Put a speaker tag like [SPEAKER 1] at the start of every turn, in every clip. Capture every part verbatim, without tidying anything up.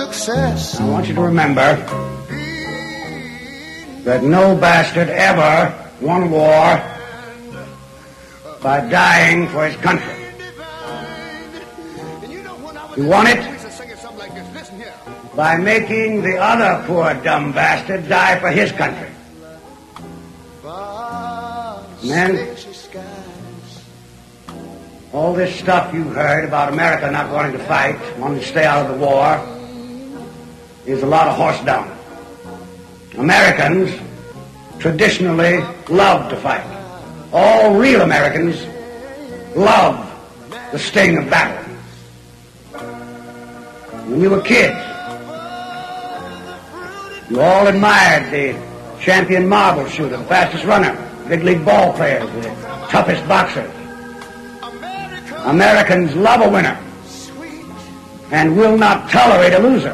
[SPEAKER 1] success. I want you to remember that no bastard ever won a war by dying for his country. He won it by making the other poor dumb bastard die for his country. Men, all this stuff you heard about America not wanting to fight, wanting to stay out of the war, is a lot of horse dung. Americans traditionally love to fight. All real Americans love the sting of battle. When you were kids, you all admired the champion marble shooter, the fastest runner, big league ball players, the toughest boxers. Americans love a winner and will not tolerate a loser.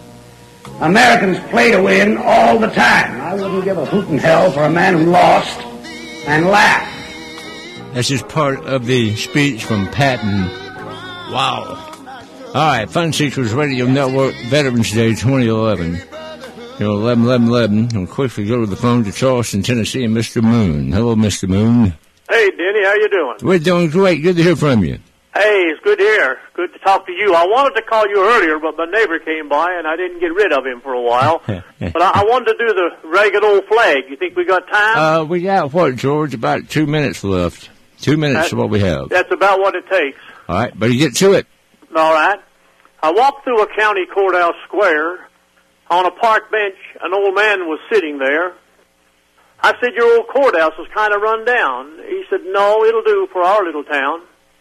[SPEAKER 1] Americans play to win all the time. I wouldn't give a hoot in hell for a man who lost and laughed.
[SPEAKER 2] This is part of the speech from Patton. Wow. All right, Fun Seekers Radio Network, Veterans Day twenty eleven. You know, eleven eleven eleven. We'll quickly go to the phone to Charleston, Tennessee, and Mister Moon. Hello, Mister Moon.
[SPEAKER 3] Hey, Denny, how you doing?
[SPEAKER 2] We're doing great. Good to hear from you.
[SPEAKER 3] Hey, it's good to hear. Good to talk to you. I wanted to call you earlier, but my neighbor came by, and I didn't get rid of him for a while. But I, I wanted to do the ragged old flag. You think we got time?
[SPEAKER 2] Uh, we got, what, George? About two minutes left. Two minutes
[SPEAKER 3] that,
[SPEAKER 2] is what we have.
[SPEAKER 3] That's about what it takes.
[SPEAKER 2] All right, but you get to it.
[SPEAKER 3] All right. I walked through a county courthouse square. On a park bench, an old man was sitting there. I said, your old courthouse is kind of run down. He said, no, it'll do for our little town.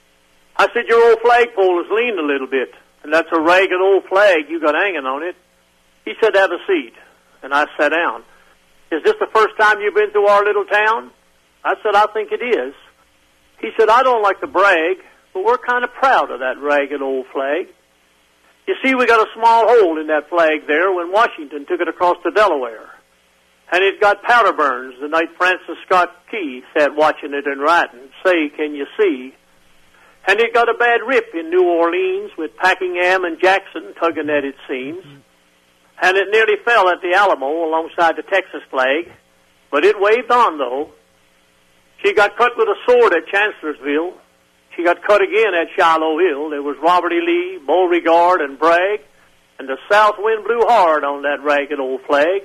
[SPEAKER 3] I said, your old flagpole has leaned a little bit, and that's a ragged old flag you got hanging on it. He said, have a seat. And I sat down. Is this the first time you've been to our little town? I said, I think it is. He said, I don't like to brag, but we're kind of proud of that ragged old flag. You see, we got a small hole in that flag there when Washington took it across to Delaware. And it got powder burns the night Francis Scott Key sat watching it and writing, say, can you see? And it got a bad rip in New Orleans with Packingham and Jackson tugging at its seams. And it nearly fell at the Alamo alongside the Texas flag. But it waved on, though. She got cut with a sword at Chancellorsville. She got cut again at Shiloh Hill. There was Robert E. Lee, Beauregard, and Bragg. And the south wind blew hard on that ragged old flag.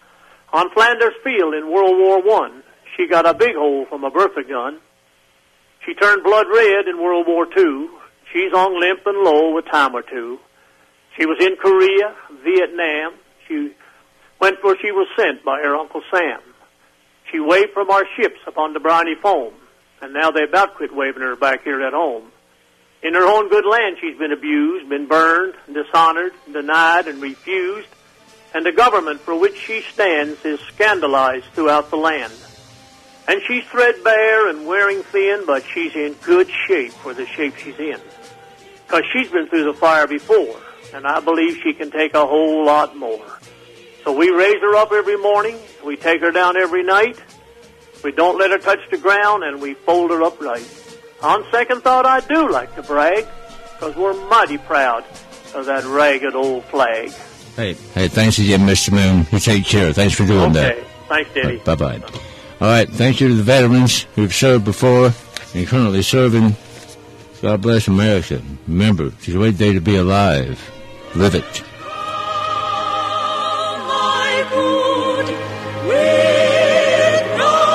[SPEAKER 3] On Flanders Field in World War One, she got a big hole from a Bertha gun. She turned blood red in World War Two. She's on limp and low a time or two. She was in Korea, Vietnam. She went where she was sent by her Uncle Sam. She waved from our ships upon the briny foam, and now they about quit waving her back here at home. In her own good land she's been abused, been burned, dishonored, denied, and refused, and the government for which she stands is scandalized throughout the land. And she's threadbare and wearing thin, but she's in good shape for the shape she's in. Because she's been through the fire before, and I believe she can take a whole lot more. So we raise her up every morning, we take her down every night, we don't let her touch the ground, and we fold her up right. On second thought, I do like to brag, because we're mighty proud of that ragged old flag.
[SPEAKER 2] Hey, hey, thanks again, Mister Moon. You take care. Thanks for doing
[SPEAKER 3] okay.
[SPEAKER 2] that.
[SPEAKER 3] Okay, thanks, Denny.
[SPEAKER 2] Bye-bye. All right, thank you to the veterans who've served before and currently serving. God bless America. Remember, it's a great day to be alive. Live it.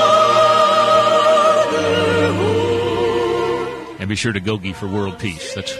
[SPEAKER 4] And be sure to go geek for world peace. That's